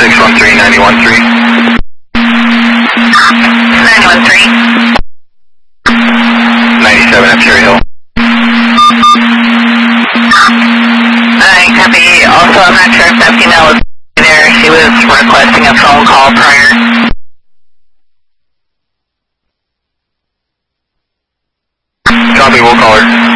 613, 913. 913. 97 at Cherry Hill. Copy. Also, I'm not sure if that female was there. She was requesting a phone call prior. Copy, we'll call her.